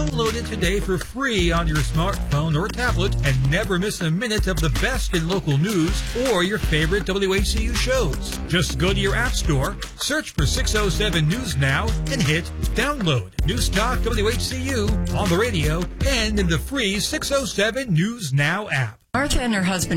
Download it today for free on your smartphone or tablet and never miss a minute of the best in local news or your favorite WHCU shows. Just go to your app store, search for 607 News Now, and hit download. News Talk WHCU on the radio and in the free 607 News Now app. Martha and her husband